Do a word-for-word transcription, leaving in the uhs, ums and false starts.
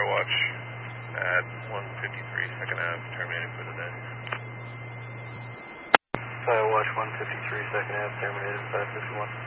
Firewatch at one fifty-three Second Ave, terminated for the day. Firewatch one fifty-three Second Ave, terminated five fifty-one.